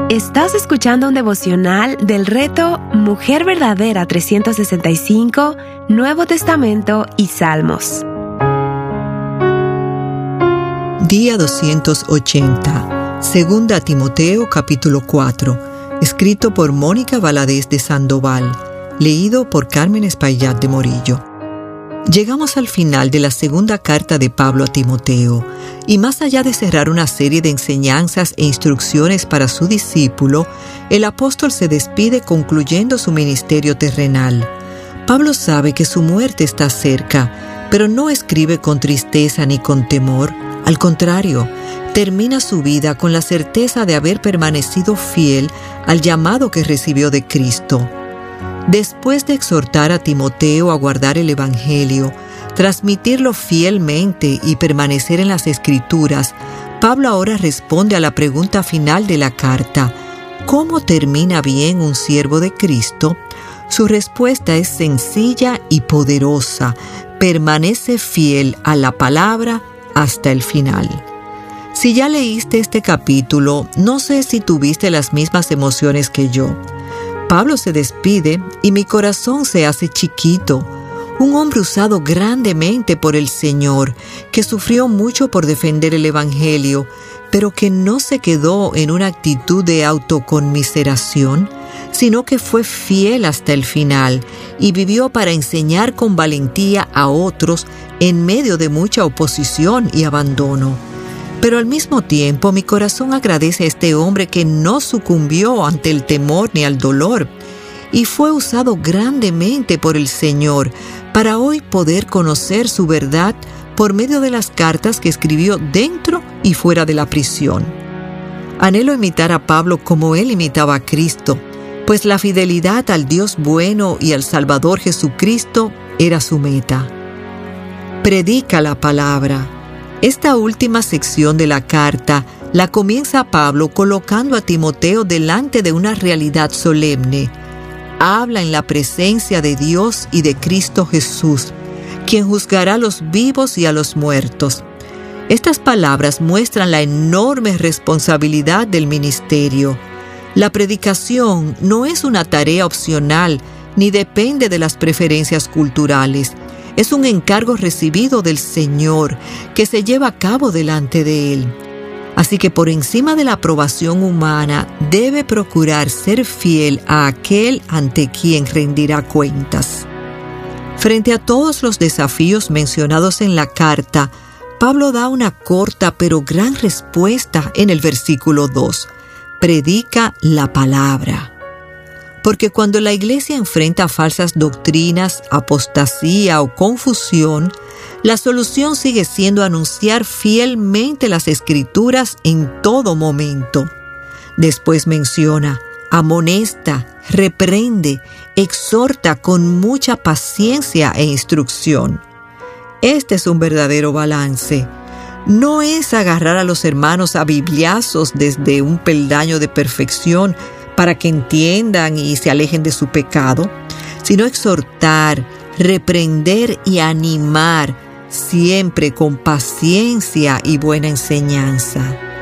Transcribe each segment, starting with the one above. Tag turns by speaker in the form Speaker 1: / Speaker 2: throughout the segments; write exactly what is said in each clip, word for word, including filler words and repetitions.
Speaker 1: Estás escuchando un devocional del reto Mujer Verdadera trescientos sesenta y cinco, Nuevo Testamento y Salmos.
Speaker 2: Día doscientos ochenta. Segunda Timoteo capítulo cuatro. Escrito por Mónica Valadez de Sandoval. Leído por Carmen Espaillat de Morillo. Llegamos al final de la segunda carta de Pablo a Timoteo, y más allá de cerrar una serie de enseñanzas e instrucciones para su discípulo, el apóstol se despide concluyendo su ministerio terrenal. Pablo sabe que su muerte está cerca, pero no escribe con tristeza ni con temor. Al contrario, termina su vida con la certeza de haber permanecido fiel al llamado que recibió de Cristo. Después de exhortar a Timoteo a guardar el Evangelio, transmitirlo fielmente y permanecer en las Escrituras, Pablo ahora responde a la pregunta final de la carta: ¿cómo termina bien un siervo de Cristo? Su respuesta es sencilla y poderosa: permanece fiel a la palabra hasta el final. Si ya leíste este capítulo, no sé si tuviste las mismas emociones que yo. Pablo se despide y mi corazón se hace chiquito. Un hombre usado grandemente por el Señor, que sufrió mucho por defender el Evangelio, pero que no se quedó en una actitud de autoconmiseración, sino que fue fiel hasta el final y vivió para enseñar con valentía a otros en medio de mucha oposición y abandono. Pero al mismo tiempo mi corazón agradece a este hombre que no sucumbió ante el temor ni al dolor y fue usado grandemente por el Señor para hoy poder conocer su verdad por medio de las cartas que escribió dentro y fuera de la prisión. Anhelo imitar a Pablo como él imitaba a Cristo, pues la fidelidad al Dios bueno y al Salvador Jesucristo era su meta. Predica la palabra. Esta última sección de la carta la comienza Pablo colocando a Timoteo delante de una realidad solemne. Habla en la presencia de Dios y de Cristo Jesús, quien juzgará a los vivos y a los muertos. Estas palabras muestran la enorme responsabilidad del ministerio. La predicación no es una tarea opcional ni depende de las preferencias culturales. Es un encargo recibido del Señor que se lleva a cabo delante de Él. Así que por encima de la aprobación humana, debe procurar ser fiel a aquel ante quien rendirá cuentas. Frente a todos los desafíos mencionados en la carta, Pablo da una corta pero gran respuesta en el versículo dos. Predica la palabra. Porque cuando la iglesia enfrenta falsas doctrinas, apostasía o confusión, la solución sigue siendo anunciar fielmente las Escrituras en todo momento. Después menciona, amonesta, reprende, exhorta con mucha paciencia e instrucción. Este es un verdadero balance. No es agarrar a los hermanos a bibliazos desde un peldaño de perfección para que entiendan y se alejen de su pecado, sino exhortar, reprender y animar, siempre con paciencia y buena enseñanza.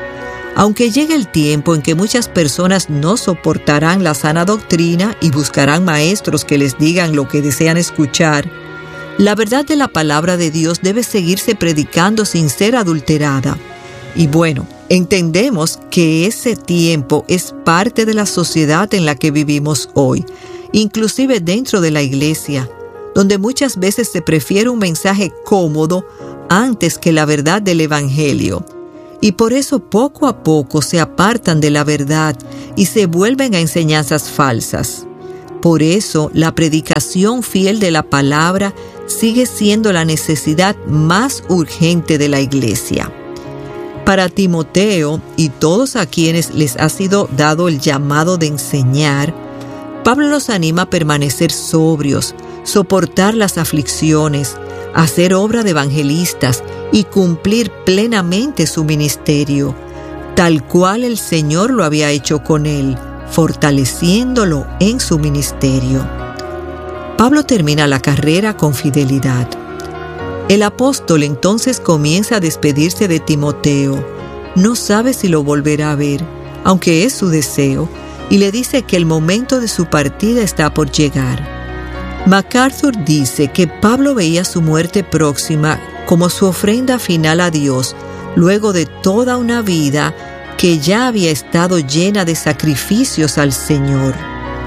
Speaker 2: Aunque llegue el tiempo en que muchas personas no soportarán la sana doctrina y buscarán maestros que les digan lo que desean escuchar, la verdad de la palabra de Dios debe seguirse predicando sin ser adulterada. Y bueno, entendemos que ese tiempo es parte de la sociedad en la que vivimos hoy, inclusive dentro de la iglesia, donde muchas veces se prefiere un mensaje cómodo antes que la verdad del Evangelio. Y por eso poco a poco se apartan de la verdad y se vuelven a enseñanzas falsas. Por eso la predicación fiel de la palabra sigue siendo la necesidad más urgente de la iglesia. Para Timoteo y todos a quienes les ha sido dado el llamado de enseñar, Pablo los anima a permanecer sobrios, soportar las aflicciones, hacer obra de evangelistas y cumplir plenamente su ministerio, tal cual el Señor lo había hecho con él, fortaleciéndolo en su ministerio. Pablo termina la carrera con fidelidad. El apóstol entonces comienza a despedirse de Timoteo. No sabe si lo volverá a ver, aunque es su deseo, y le dice que el momento de su partida está por llegar. MacArthur dice que Pablo veía su muerte próxima como su ofrenda final a Dios, luego de toda una vida que ya había estado llena de sacrificios al Señor.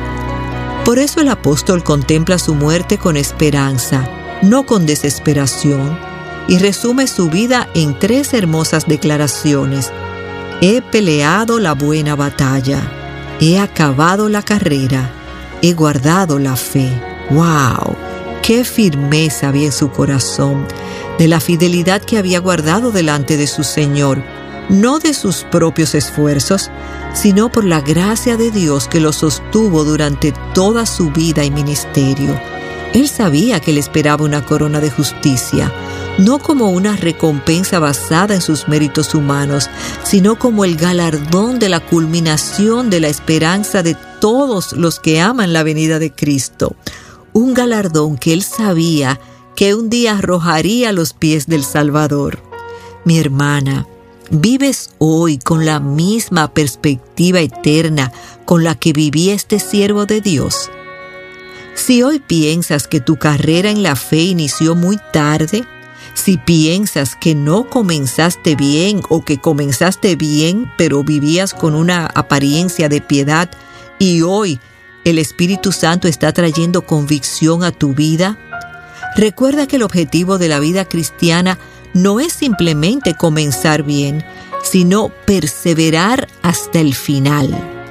Speaker 2: Por eso el apóstol contempla su muerte con esperanza, no con desesperación, y resume su vida en tres hermosas declaraciones. He peleado la buena batalla, he acabado la carrera, he guardado la fe. ¡Wow! ¡Qué firmeza había en su corazón! De la fidelidad que había guardado delante de su Señor, no de sus propios esfuerzos, sino por la gracia de Dios que lo sostuvo durante toda su vida y ministerio. Él sabía que le esperaba una corona de justicia, no como una recompensa basada en sus méritos humanos, sino como el galardón de la culminación de la esperanza de todos los que aman la venida de Cristo. Un galardón que él sabía que un día arrojaría a los pies del Salvador. Mi hermana, ¿vives hoy con la misma perspectiva eterna con la que vivía este siervo de Dios? Si hoy piensas que tu carrera en la fe inició muy tarde, si piensas que no comenzaste bien o que comenzaste bien pero vivías con una apariencia de piedad y hoy el Espíritu Santo está trayendo convicción a tu vida, recuerda que el objetivo de la vida cristiana no es simplemente comenzar bien, sino perseverar hasta el final.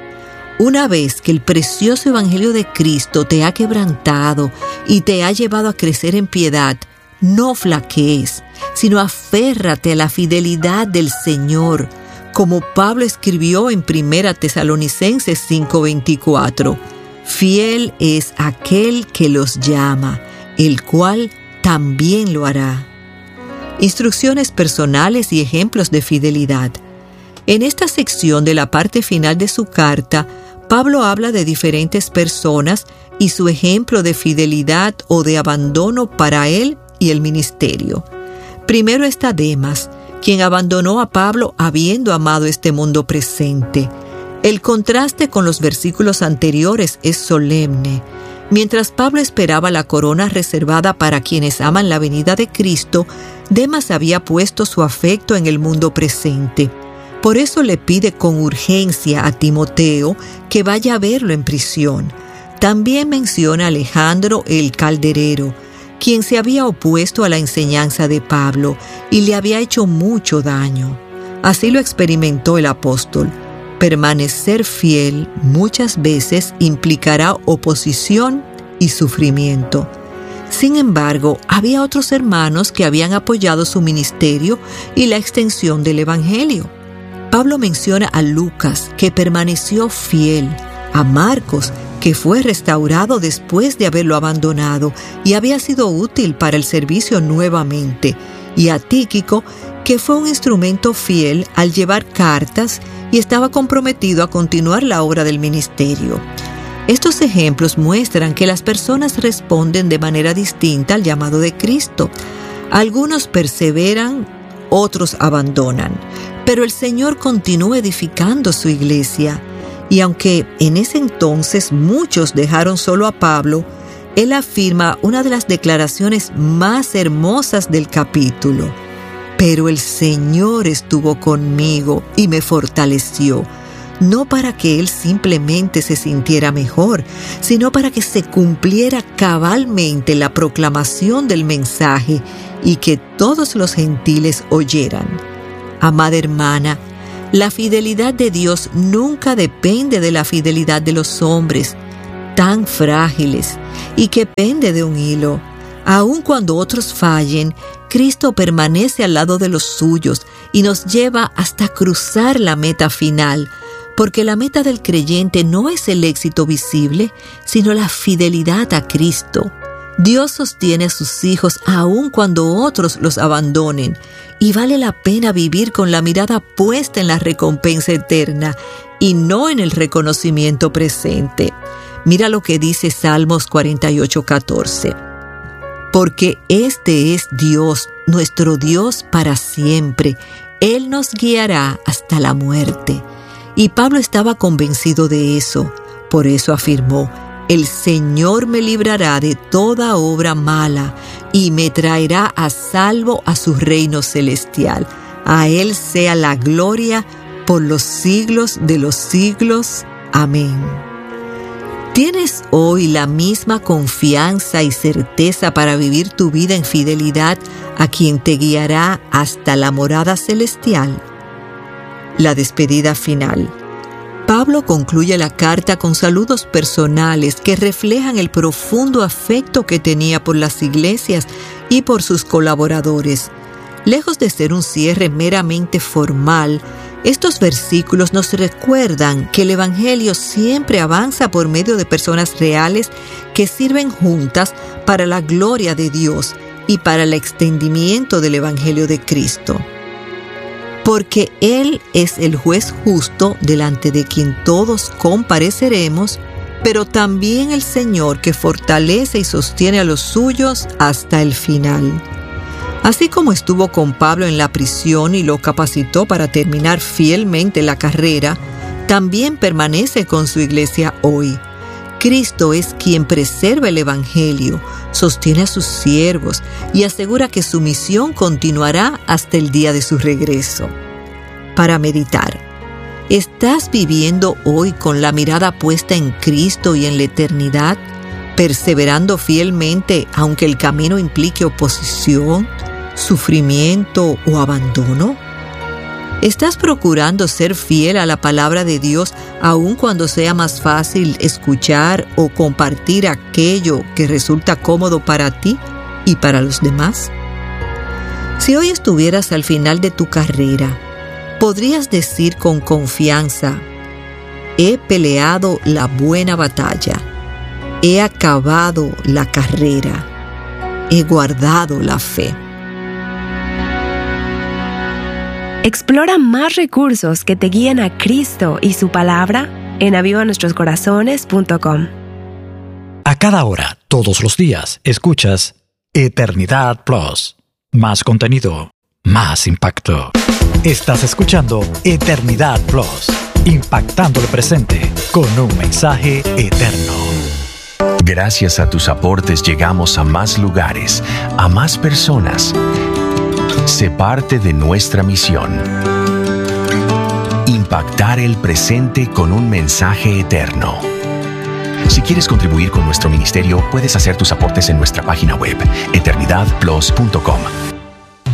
Speaker 2: Una vez que el precioso Evangelio de Cristo te ha quebrantado y te ha llevado a crecer en piedad, no flaquees, sino aférrate a la fidelidad del Señor, como Pablo escribió en Primera Tesalonicenses cinco veinticuatro. Fiel es aquel que los llama, el cual también lo hará. Instrucciones personales y ejemplos de fidelidad. En esta sección de la parte final de su carta, Pablo habla de diferentes personas y su ejemplo de fidelidad o de abandono para él y el ministerio. Primero está Demas, quien abandonó a Pablo habiendo amado este mundo presente. El contraste con los versículos anteriores es solemne. Mientras Pablo esperaba la corona reservada para quienes aman la venida de Cristo, Demas había puesto su afecto en el mundo presente. Por eso le pide con urgencia a Timoteo que vaya a verlo en prisión. También menciona a Alejandro el calderero, quien se había opuesto a la enseñanza de Pablo y le había hecho mucho daño. Así lo experimentó el apóstol. Permanecer fiel muchas veces implicará oposición y sufrimiento. Sin embargo, había otros hermanos que habían apoyado su ministerio y la extensión del Evangelio. Pablo menciona a Lucas, que permaneció fiel, a Marcos, que fue restaurado después de haberlo abandonado y había sido útil para el servicio nuevamente, y a Tíquico, que fue un instrumento fiel al llevar cartas y estaba comprometido a continuar la obra del ministerio. Estos ejemplos muestran que las personas responden de manera distinta al llamado de Cristo. Algunos perseveran, otros abandonan, pero el Señor continúa edificando su iglesia. Y aunque en ese entonces muchos dejaron solo a Pablo, él afirma una de las declaraciones más hermosas del capítulo. Pero el Señor estuvo conmigo y me fortaleció, no para que él simplemente se sintiera mejor, sino para que se cumpliera cabalmente la proclamación del mensaje y que todos los gentiles oyeran. Amada hermana, la fidelidad de Dios nunca depende de la fidelidad de los hombres, tan frágiles, y que pende de un hilo. Aun cuando otros fallen, Cristo permanece al lado de los suyos y nos lleva hasta cruzar la meta final, porque la meta del creyente no es el éxito visible, sino la fidelidad a Cristo. Dios sostiene a sus hijos aun cuando otros los abandonen, y vale la pena vivir con la mirada puesta en la recompensa eterna y no en el reconocimiento presente. Mira lo que dice Salmos cuarenta y ocho, catorce. Porque este es Dios, nuestro Dios para siempre. Él nos guiará hasta la muerte, Y Pablo estaba convencido de eso. Por eso afirmó: el Señor me librará de toda obra mala y me traerá a salvo a su reino celestial. A Él sea la gloria por los siglos de los siglos. Amén. ¿Tienes hoy la misma confianza y certeza para vivir tu vida en fidelidad a quien te guiará hasta la morada celestial? La despedida final. Pablo concluye la carta con saludos personales que reflejan el profundo afecto que tenía por las iglesias y por sus colaboradores. Lejos de ser un cierre meramente formal, estos versículos nos recuerdan que el Evangelio siempre avanza por medio de personas reales que sirven juntas para la gloria de Dios y para el extendimiento del Evangelio de Cristo. Porque Él es el juez justo delante de quien todos compareceremos, pero también el Señor que fortalece y sostiene a los suyos hasta el final. Así como estuvo con Pablo en la prisión y lo capacitó para terminar fielmente la carrera, también permanece con su iglesia hoy. Cristo es quien preserva el Evangelio, sostiene a sus siervos y asegura que su misión continuará hasta el día de su regreso. Para meditar, ¿estás viviendo hoy con la mirada puesta en Cristo y en la eternidad, perseverando fielmente aunque el camino implique oposición, sufrimiento o abandono? ¿Estás procurando ser fiel a la palabra de Dios aun cuando sea más fácil escuchar o compartir aquello que resulta cómodo para ti y para los demás? Si hoy estuvieras al final de tu carrera, podrías decir con confianza: he peleado la buena batalla, he acabado la carrera, he guardado la fe.
Speaker 1: Explora más recursos que te guíen a Cristo y su palabra en aviva nuestros corazones punto com.
Speaker 3: A cada hora, todos los días, escuchas Eternidad Plus. Más contenido, más impacto. Estás escuchando Eternidad Plus, impactando el presente con un mensaje eterno.
Speaker 4: Gracias a tus aportes llegamos a más lugares, a más personas. Sé parte de nuestra misión: impactar el presente con un mensaje eterno. Si quieres contribuir con nuestro ministerio, puedes hacer tus aportes en nuestra página web, eternidad plus punto com.